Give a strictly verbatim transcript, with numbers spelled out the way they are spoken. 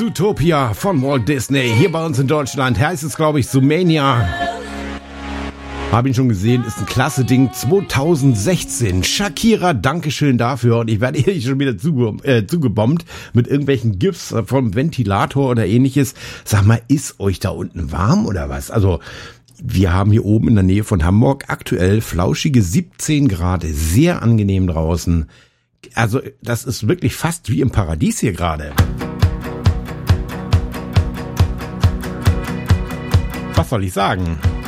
Zootopia von Walt Disney. Hier bei uns in Deutschland heißt es, glaube ich, Zoomania. Habe ihn schon gesehen, ist ein klasse Ding. zwanzig sechzehn. Shakira, Dankeschön dafür. Und ich werde hier schon wieder zuge äh, zugebombt mit irgendwelchen GIFs vom Ventilator oder ähnliches. Sag mal, ist euch da unten warm oder was? Also, wir haben hier oben in der Nähe von Hamburg aktuell flauschige siebzehn Grad. Sehr angenehm draußen. Also, das ist wirklich fast wie im Paradies hier gerade. Was soll ich sagen?